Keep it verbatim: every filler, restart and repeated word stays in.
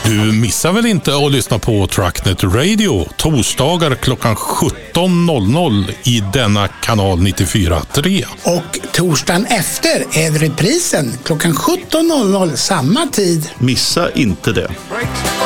Du missar väl inte att lyssna på Trucknet Radio torsdagar klockan sjutton noll noll i denna kanal nittiofyra tre. Och torsdagen efter är reprisen klockan sjutton noll noll samma tid. Missa inte det.